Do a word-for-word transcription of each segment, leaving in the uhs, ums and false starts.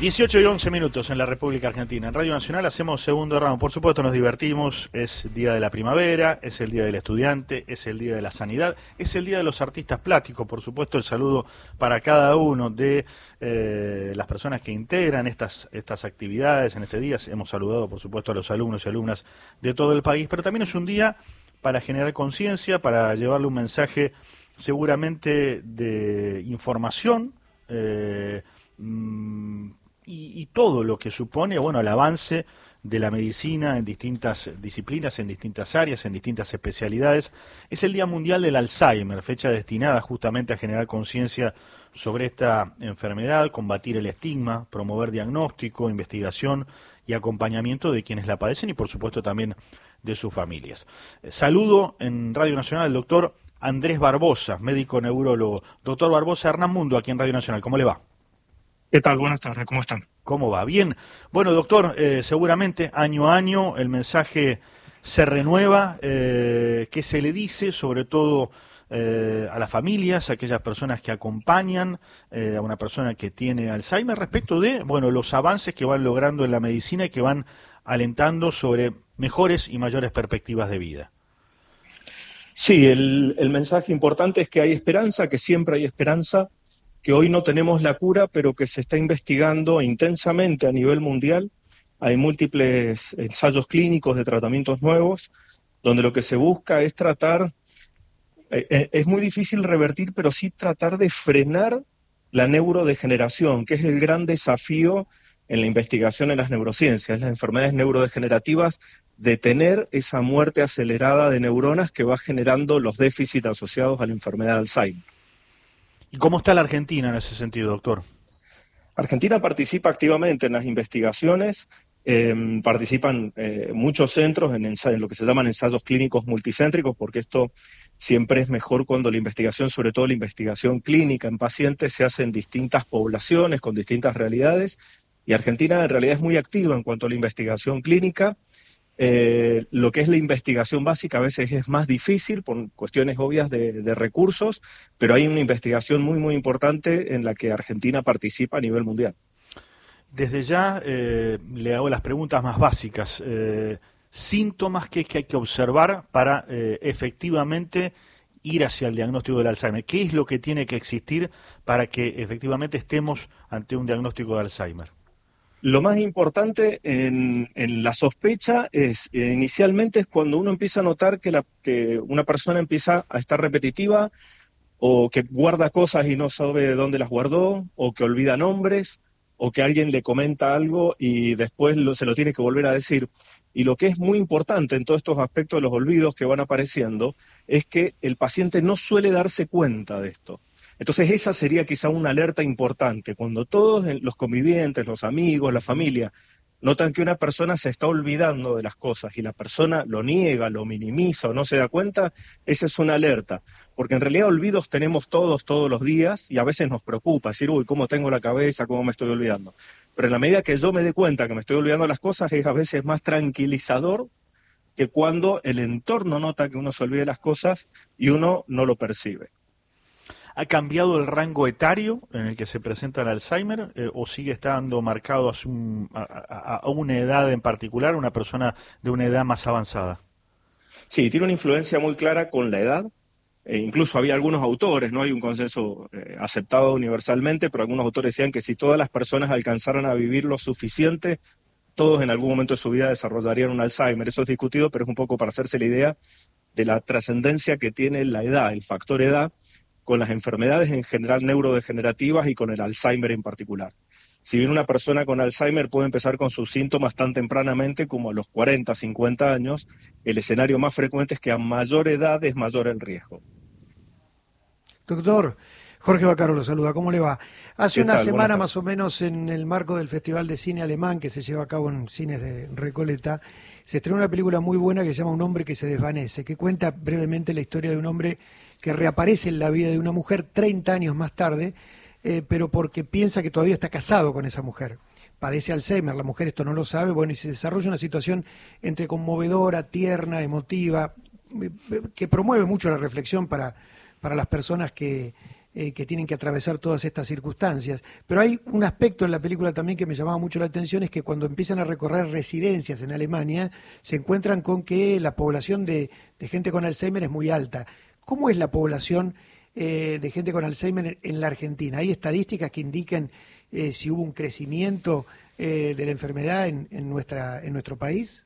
dieciocho y once minutos en la República Argentina. En Radio Nacional hacemos segundo round. Por supuesto nos divertimos, es día de la primavera, es el día del estudiante, es el día de la sanidad, es el día de los artistas plásticos. Por supuesto el saludo para cada uno de eh, las personas que integran estas, estas actividades en este día. Hemos saludado por supuesto a los alumnos y alumnas de todo el país, pero también es un día para generar conciencia, para llevarle un mensaje seguramente de información, eh, mmm, Y, y todo lo que supone, bueno, el avance de la medicina en distintas disciplinas, en distintas áreas, en distintas especialidades. Es el Día Mundial del Alzheimer, fecha destinada justamente a generar conciencia sobre esta enfermedad, combatir el estigma, promover diagnóstico, investigación y acompañamiento de quienes la padecen y por supuesto también de sus familias. Eh, saludo en Radio Nacional al doctor Andrés Barbosa, médico neurólogo. Doctor Barbosa, Hernán Mundo, aquí en Radio Nacional, ¿cómo le va? ¿Qué tal? Buenas tardes, ¿cómo están? ¿Cómo va? Bien. Bueno, doctor, eh, seguramente año a año el mensaje se renueva. Eh, ¿Qué se le dice, sobre todo eh, a las familias, a aquellas personas que acompañan eh, a una persona que tiene Alzheimer, respecto de, bueno, los avances que van logrando en la medicina y que van alentando sobre mejores y mayores perspectivas de vida? Sí, el, el mensaje importante es que hay esperanza, que siempre hay esperanza, que hoy no tenemos la cura, pero que se está investigando intensamente a nivel mundial. Hay múltiples ensayos clínicos de tratamientos nuevos, donde lo que se busca es tratar, eh, es muy difícil revertir, pero sí tratar de frenar la neurodegeneración, que es el gran desafío en la investigación en las neurociencias, las enfermedades neurodegenerativas, detener esa muerte acelerada de neuronas que va generando los déficits asociados a la enfermedad de Alzheimer. ¿Y cómo está la Argentina en ese sentido, doctor? Argentina participa activamente en las investigaciones, eh, participan eh, muchos centros en, en lo que se llaman ensayos clínicos multicéntricos, porque esto siempre es mejor cuando la investigación, sobre todo la investigación clínica en pacientes, se hace en distintas poblaciones, con distintas realidades, y Argentina en realidad es muy activa en cuanto a la investigación clínica. Eh, lo que es la investigación básica a veces es más difícil por cuestiones obvias de, de recursos, pero hay una investigación muy muy importante en la que Argentina participa a nivel mundial. Desde ya eh, le hago las preguntas más básicas. Eh, síntomas que, que hay que observar para eh, efectivamente ir hacia el diagnóstico del Alzheimer. ¿Qué es lo que tiene que existir para que efectivamente estemos ante un diagnóstico de Alzheimer? Lo más importante en, en la sospecha es, eh, inicialmente es cuando uno empieza a notar que, la, que una persona empieza a estar repetitiva, o que guarda cosas y no sabe de dónde las guardó, o que olvida nombres, o que alguien le comenta algo y después lo, se lo tiene que volver a decir. Y lo que es muy importante en todos estos aspectos de los olvidos que van apareciendo es que el paciente no suele darse cuenta de esto. Entonces esa sería quizá una alerta importante. Cuando todos los convivientes, los amigos, la familia, notan que una persona se está olvidando de las cosas y la persona lo niega, lo minimiza o no se da cuenta, esa es una alerta. Porque en realidad olvidos tenemos todos, todos los días, y a veces nos preocupa decir, uy, ¿cómo tengo la cabeza? ¿Cómo me estoy olvidando? Pero en la medida que yo me dé cuenta que me estoy olvidando las cosas, es a veces más tranquilizador que cuando el entorno nota que uno se olvide las cosas y uno no lo percibe. ¿Ha cambiado el rango etario en el que se presenta el Alzheimer eh, o sigue estando marcado a, un, a, a, a una edad en particular, una persona de una edad más avanzada? Sí, tiene una influencia muy clara con la edad. Eh, incluso había algunos autores, no hay un consenso eh, aceptado universalmente, pero algunos autores decían que si todas las personas alcanzaran a vivir lo suficiente, todos en algún momento de su vida desarrollarían un Alzheimer. Eso es discutido, pero es un poco para hacerse la idea de la trascendencia que tiene la edad, el factor edad, con las enfermedades en general neurodegenerativas y con el Alzheimer en particular. Si bien una persona con Alzheimer puede empezar con sus síntomas tan tempranamente como a los cuarenta, cincuenta años, el escenario más frecuente es que a mayor edad es mayor el riesgo. Doctor, Jorge Vaccaro lo saluda, ¿cómo le va? Hace una tal? semana más o menos, en el marco del Festival de Cine Alemán que se lleva a cabo en cines de Recoleta, se estrenó una película muy buena que se llama Un hombre que se desvanece, que cuenta brevemente la historia de un hombre que reaparece en la vida de una mujer treinta años más tarde, eh, pero porque piensa que todavía está casado con esa mujer. Padece Alzheimer, la mujer esto no lo sabe, bueno, y se desarrolla una situación entre conmovedora, tierna, emotiva, eh, que promueve mucho la reflexión para, para las personas que, eh, que tienen que atravesar todas estas circunstancias. Pero hay un aspecto en la película también que me llamaba mucho la atención, es que cuando empiezan a recorrer residencias en Alemania, se encuentran con que la población de, de gente con Alzheimer es muy alta. ¿Cómo es la población eh, de gente con Alzheimer en la Argentina? ¿Hay estadísticas que indiquen eh, si hubo un crecimiento eh, de la enfermedad en, en, nuestra, en nuestro país?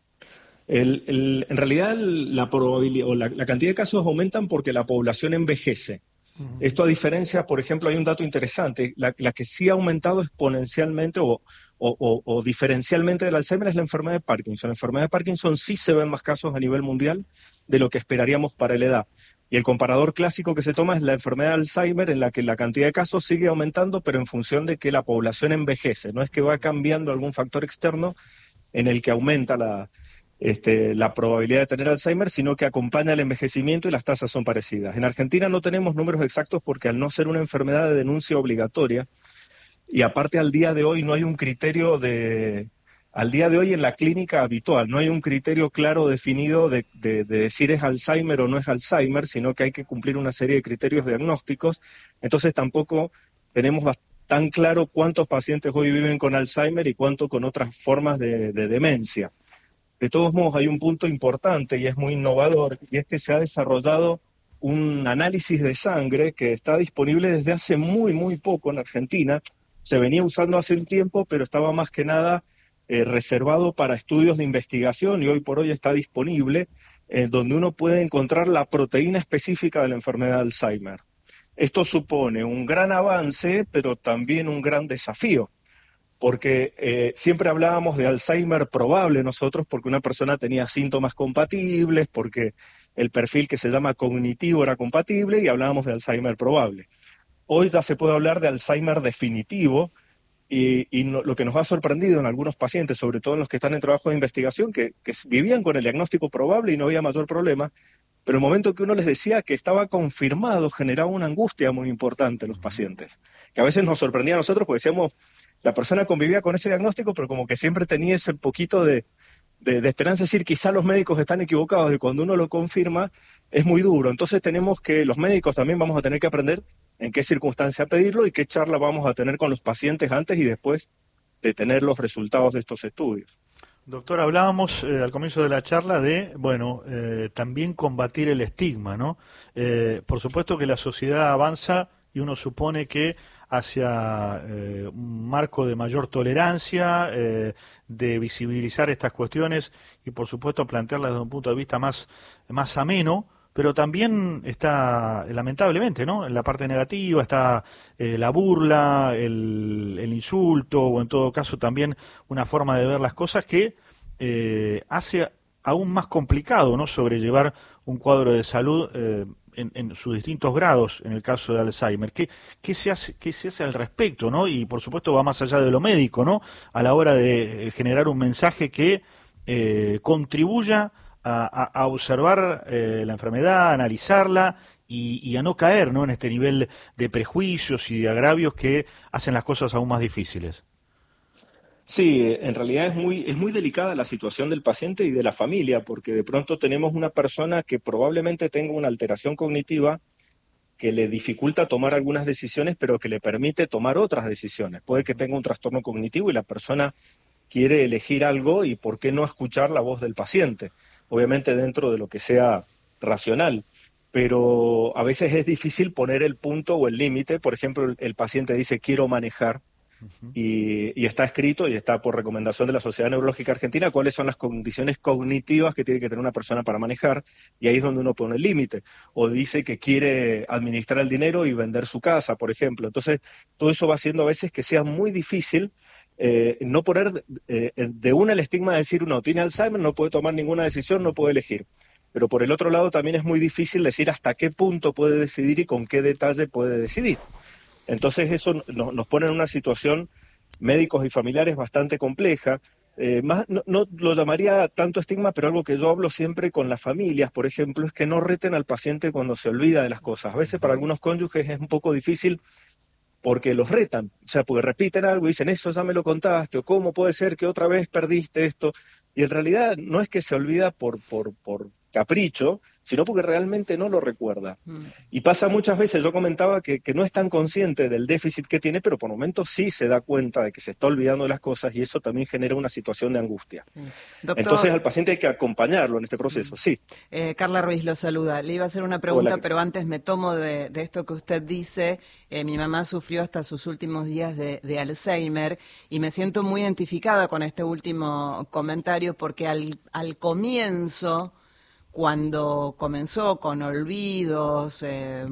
El, el, en realidad la probabilidad o la, la cantidad de casos aumentan porque la población envejece. Uh-huh. Esto a diferencia, por ejemplo, hay un dato interesante, la, la que sí ha aumentado exponencialmente o, o, o, o diferencialmente del Alzheimer es la enfermedad de Parkinson. La enfermedad de Parkinson sí se ven más casos a nivel mundial de lo que esperaríamos para la edad. Y el comparador clásico que se toma es la enfermedad de Alzheimer, en la que la cantidad de casos sigue aumentando, pero en función de que la población envejece. No es que va cambiando algún factor externo en el que aumenta la... Este, la probabilidad de tener Alzheimer, sino que acompaña el envejecimiento y las tasas son parecidas. En Argentina no tenemos números exactos porque al no ser una enfermedad de denuncia obligatoria, y aparte al día de hoy no hay un criterio de... Al día de hoy en la clínica habitual no hay un criterio claro definido de, de, de decir es Alzheimer o no es Alzheimer, sino que hay que cumplir una serie de criterios diagnósticos, entonces tampoco tenemos tan claro cuántos pacientes hoy viven con Alzheimer y cuánto con otras formas de, de demencia. De todos modos, hay un punto importante y es muy innovador, y es que se ha desarrollado un análisis de sangre que está disponible desde hace muy, muy poco en Argentina. Se venía usando hace un tiempo, pero estaba más que nada eh, reservado para estudios de investigación y hoy por hoy está disponible, eh, donde uno puede encontrar la proteína específica de la enfermedad de Alzheimer. Esto supone un gran avance, pero también un gran desafío. Porque eh, siempre hablábamos de Alzheimer probable nosotros, porque una persona tenía síntomas compatibles, porque el perfil que se llama cognitivo era compatible, y hablábamos de Alzheimer probable. Hoy ya se puede hablar de Alzheimer definitivo, y, y no, lo que nos ha sorprendido en algunos pacientes, sobre todo en los que están en trabajo de investigación, que, que vivían con el diagnóstico probable y no había mayor problema, pero el momento que uno les decía que estaba confirmado generaba una angustia muy importante en los pacientes, que a veces nos sorprendía a nosotros porque decíamos, la persona convivía con ese diagnóstico, pero como que siempre tenía ese poquito de, de, de esperanza, es decir, quizá los médicos están equivocados y cuando uno lo confirma es muy duro. Entonces tenemos que, los médicos también vamos a tener que aprender en qué circunstancia pedirlo y qué charla vamos a tener con los pacientes antes y después de tener los resultados de estos estudios. Doctor, hablábamos eh, al comienzo de la charla de, bueno, eh, también combatir el estigma, ¿no? Eh, por supuesto que la sociedad avanza y uno supone que hacia eh, un marco de mayor tolerancia, eh, de visibilizar estas cuestiones y por supuesto plantearlas desde un punto de vista más, más ameno, pero también está, lamentablemente, ¿no?, en la parte negativa está eh, la burla, el, el insulto, o en todo caso también una forma de ver las cosas que eh, hace aún más complicado, ¿no?, sobrellevar un cuadro de salud eh, en, en sus distintos grados, en el caso de Alzheimer. ¿Qué, qué se hace, qué se hace al respecto, ¿no? Y por supuesto va más allá de lo médico, ¿no?, a la hora de generar un mensaje que eh, contribuya a, a, a observar eh, la enfermedad, a analizarla y, y a no caer, ¿no?, en este nivel de prejuicios y de agravios que hacen las cosas aún más difíciles. Sí, en realidad es muy, es muy delicada la situación del paciente y de la familia, porque de pronto tenemos una persona que probablemente tenga una alteración cognitiva que le dificulta tomar algunas decisiones, pero que le permite tomar otras decisiones. Puede que tenga un trastorno cognitivo y la persona quiere elegir algo y ¿por qué no escuchar la voz del paciente? Obviamente dentro de lo que sea racional, pero a veces es difícil poner el punto o el límite. Por ejemplo, el, el paciente dice quiero manejar, Y, y está escrito y está por recomendación de la Sociedad Neurológica Argentina cuáles son las condiciones cognitivas que tiene que tener una persona para manejar, y ahí es donde uno pone el límite. O dice que quiere administrar el dinero y vender su casa, por ejemplo. Entonces, todo eso va haciendo a veces que sea muy difícil eh, no poner eh, de una el estigma de decir uno tiene Alzheimer, no puede tomar ninguna decisión, no puede elegir. Pero por el otro lado también es muy difícil decir hasta qué punto puede decidir y con qué detalle puede decidir. Entonces eso nos pone en una situación médicos y familiares bastante compleja. Eh, más, no, no lo llamaría tanto estigma, pero algo que yo hablo siempre con las familias, por ejemplo, es que no reten al paciente cuando se olvida de las cosas. A veces para algunos cónyuges es un poco difícil porque los retan, o sea, porque repiten algo y dicen, eso ya me lo contaste, o cómo puede ser que otra vez perdiste esto. Y en realidad no es que se olvida por, por, por capricho, sino porque realmente no lo recuerda. Mm. Y pasa muchas veces, yo comentaba que, que no es tan consciente del déficit que tiene, pero por momentos sí se da cuenta de que se está olvidando de las cosas y eso también genera una situación de angustia. Sí. Doctor, entonces al paciente hay que acompañarlo en este proceso, mm. sí. Eh, Carla Ruiz lo saluda. Le iba a hacer una pregunta, Hola. pero antes me tomo de, de esto que usted dice. Eh, mi mamá sufrió hasta sus últimos días de, de Alzheimer y me siento muy identificada con este último comentario porque al, al comienzo, cuando comenzó con olvidos eh,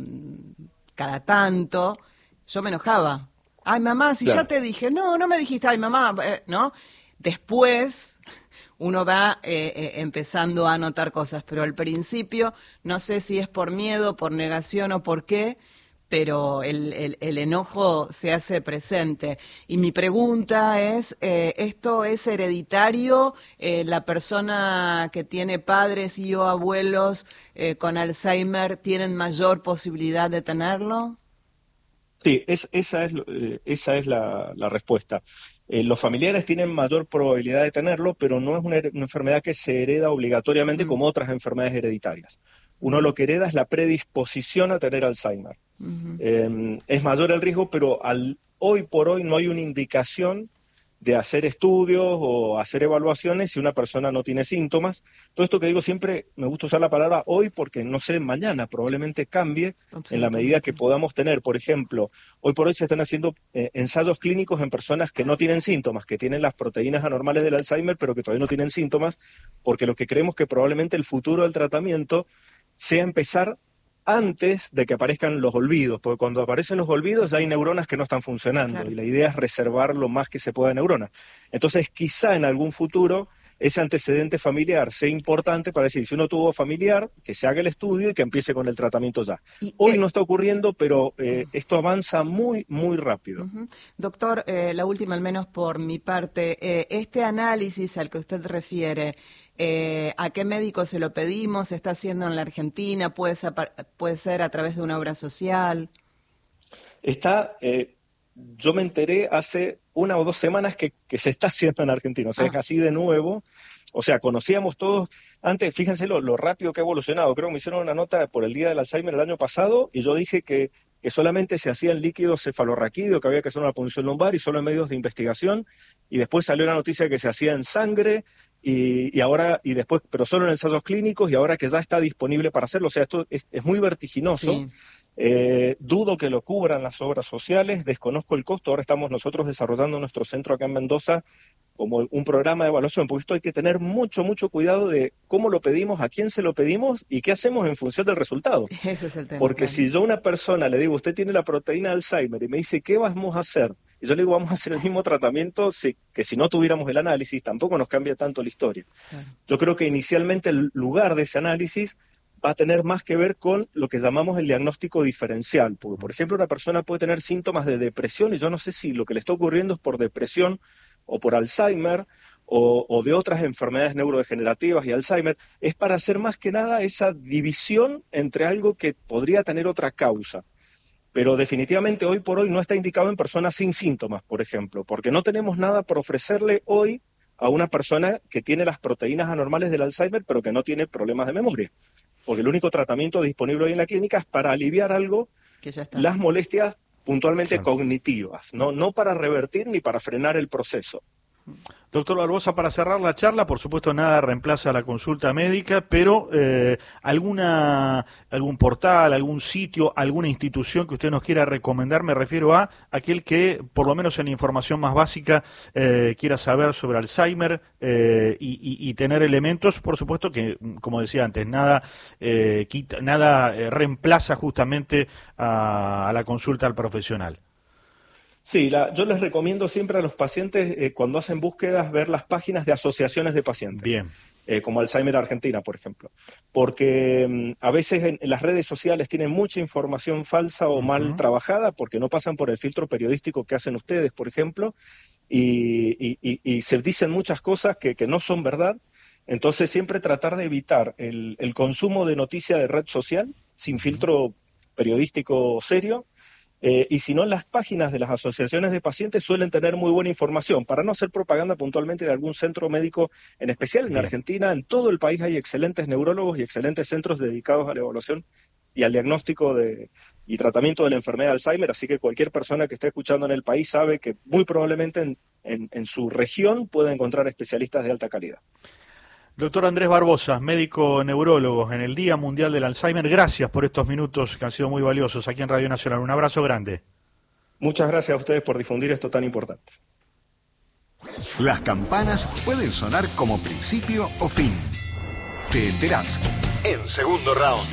cada tanto, yo me enojaba. Ay, mamá, si claro. ya te dije, no, no me dijiste, ay, mamá, eh, ¿no? Después uno va eh, eh, empezando a notar cosas, pero al principio, no sé si es por miedo, por negación o por qué, pero el, el, el enojo se hace presente. Y mi pregunta es, eh, ¿esto es hereditario? Eh, ¿La persona que tiene padres y o abuelos eh, con Alzheimer tienen mayor posibilidad de tenerlo? Sí, es, esa es, eh, esa es la, la respuesta. Eh, los familiares tienen mayor probabilidad de tenerlo, pero no es una, una enfermedad que se hereda obligatoriamente mm. como otras enfermedades hereditarias. Uno mm. lo que hereda es la predisposición a tener Alzheimer. Mm-hmm. Eh, es mayor el riesgo, pero al, hoy por hoy no hay una indicación de hacer estudios o hacer evaluaciones si una persona no tiene síntomas. Todo esto que digo siempre, me gusta usar la palabra hoy porque no sé, mañana probablemente cambie en la medida que podamos tener. Por ejemplo, hoy por hoy se están haciendo eh, ensayos clínicos en personas que no tienen síntomas, que tienen las proteínas anormales del Alzheimer, pero que todavía no tienen síntomas, porque lo que creemos que probablemente el futuro del tratamiento sea empezar antes de que aparezcan los olvidos, porque cuando aparecen los olvidos ya hay neuronas que no están funcionando, claro. y la idea es reservar lo más que se pueda de neuronas. Entonces, quizá en algún futuro ese antecedente familiar sea importante para decir, si uno tuvo familiar, que se haga el estudio y que empiece con el tratamiento ya. Y, Hoy eh, no está ocurriendo, pero eh, esto avanza muy, muy rápido. Uh-huh. Doctor, eh, la última al menos por mi parte, eh, este análisis al que usted refiere, eh, ¿a qué médico se lo pedimos? ¿Se está haciendo en la Argentina? ¿Puede ser, puede ser a través de una obra social? Está... Eh, Yo me enteré hace una o dos semanas que, que se está haciendo en Argentina, o sea, ah. es así de nuevo, o sea, conocíamos todos, antes, fíjense lo, lo rápido que ha evolucionado, creo que me hicieron una nota por el Día del Alzheimer el año pasado, y yo dije que, que solamente se hacía en líquido cefalorraquídeo, que había que hacer una punción lumbar, y solo en medios de investigación, y después salió la noticia que se hacía en sangre, y, y ahora, y después, pero solo en ensayos clínicos, y ahora que ya está disponible para hacerlo, o sea, esto es, es muy vertiginoso. Sí. Eh, dudo que lo cubran las obras sociales, desconozco el costo. Ahora estamos nosotros desarrollando nuestro centro acá en Mendoza como un programa de evaluación, porque esto hay que tener mucho, mucho cuidado de cómo lo pedimos, a quién se lo pedimos y qué hacemos en función del resultado. Ese es el tema. Porque claro. si yo a una persona le digo, usted tiene la proteína de Alzheimer y me dice, ¿qué vamos a hacer? Y yo le digo, vamos a hacer el mismo tratamiento si, que si no tuviéramos el análisis, tampoco nos cambia tanto la historia. Claro. Yo creo que inicialmente el lugar de ese análisis va a tener más que ver con lo que llamamos el diagnóstico diferencial, porque por ejemplo una persona puede tener síntomas de depresión y yo no sé si lo que le está ocurriendo es por depresión o por Alzheimer o, o de otras enfermedades neurodegenerativas y Alzheimer, es para hacer más que nada esa división entre algo que podría tener otra causa. Pero definitivamente hoy por hoy no está indicado en personas sin síntomas, por ejemplo, porque no tenemos nada por ofrecerle hoy a una persona que tiene las proteínas anormales del Alzheimer pero que no tiene problemas de memoria. Porque el único tratamiento disponible hoy en la clínica es para aliviar algo, que ya está. Las molestias puntualmente claro. cognitivas, ¿no? no para revertir ni para frenar el proceso. Doctor Barbosa, para cerrar la charla, por supuesto nada reemplaza la consulta médica, pero eh, alguna algún portal, algún sitio, alguna institución que usted nos quiera recomendar, me refiero a aquel que, por lo menos en la información más básica, eh, quiera saber sobre Alzheimer eh, y, y, y tener elementos, por supuesto que, como decía antes, nada eh, quita, nada eh, reemplaza justamente a, a la consulta al profesional. Sí, la, yo les recomiendo siempre a los pacientes, eh, cuando hacen búsquedas, ver las páginas de asociaciones de pacientes. Bien. Eh, como Alzheimer Argentina, por ejemplo. Porque um, a veces en, en las redes sociales tienen mucha información falsa o uh-huh. mal trabajada, porque no pasan por el filtro periodístico que hacen ustedes, por ejemplo, y, y, y, y se dicen muchas cosas que, que no son verdad. Entonces siempre tratar de evitar el, el consumo de noticia de red social, sin uh-huh. filtro periodístico serio, Eh, y si no, las páginas de las asociaciones de pacientes suelen tener muy buena información. Para no hacer propaganda puntualmente de algún centro médico en especial, en Bien. Argentina, en todo el país hay excelentes neurólogos y excelentes centros dedicados a la evaluación y al diagnóstico de, y tratamiento de la enfermedad de Alzheimer, así que cualquier persona que esté escuchando en el país sabe que muy probablemente en, en, en su región puede encontrar especialistas de alta calidad. Doctor Andrés Barbosa, médico neurólogo en el Día Mundial del Alzheimer, gracias por estos minutos que han sido muy valiosos aquí en Radio Nacional. Un abrazo grande. Muchas gracias a ustedes por difundir esto tan importante. Las campanas pueden sonar como principio o fin. Te enterás en Segundo Round.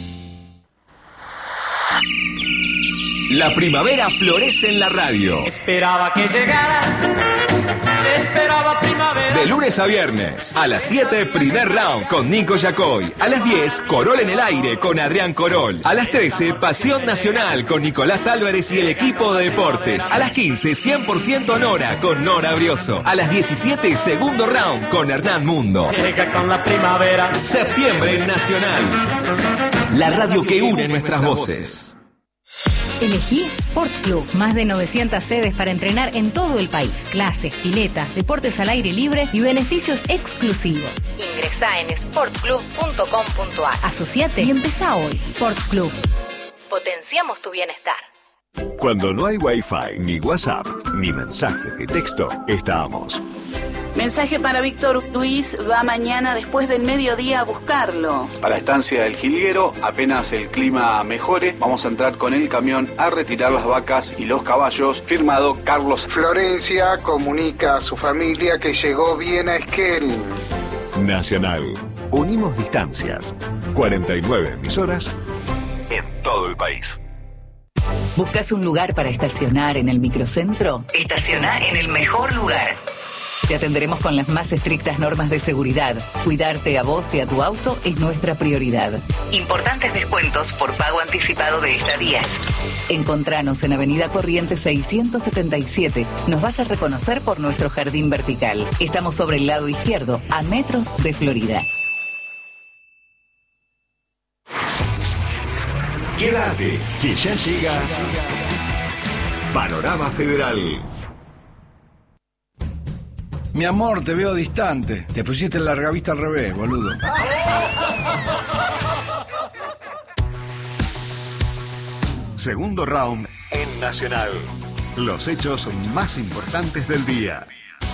La primavera florece en la radio. Esperaba que llegara, esperaba primavera. De lunes a viernes, a las siete, primer round con Nico Yacoy. A las diez, Corol en el aire con Adrián Corol. A las trece, Pasión Nacional con Nicolás Álvarez y el equipo de deportes. A las quince, cien por ciento Nora con Nora Brioso. A las diecisiete, segundo round con Hernán Mundo. Llega con la primavera. Septiembre en Nacional. La radio que une nuestras voces. Elegí Sport Club. Más de novecientas sedes para entrenar en todo el país. Clases, piletas, deportes al aire libre y beneficios exclusivos. Ingresá en sport club punto com punto a r. Asociate y empezá hoy. Sport Club. Potenciamos tu bienestar. Cuando no hay Wi-Fi, ni WhatsApp, ni mensajes de texto, estamos. Mensaje para Víctor Luis, va mañana después del mediodía a buscarlo. Para Estancia del Jilguero, apenas el clima mejore, vamos a entrar con el camión a retirar las vacas y los caballos. Firmado Carlos. Florencia comunica a su familia que llegó bien a Esquel. Nacional. Unimos distancias. cuarenta y nueve emisoras en todo el país. ¿Buscas un lugar para estacionar en el microcentro? Estaciona en el mejor lugar. Te atenderemos con las más estrictas normas de seguridad. Cuidarte a vos y a tu auto es nuestra prioridad. Importantes descuentos por pago anticipado de estadías. Encontranos en Avenida Corrientes seiscientos setenta y siete. Nos vas a reconocer por nuestro jardín vertical. Estamos sobre el lado izquierdo, a metros de Florida. Quédate, que ya llega Panorama Federal. Mi amor, te veo distante. Te pusiste la largavista al revés, boludo. Segundo round en Nacional. Los hechos más importantes del día.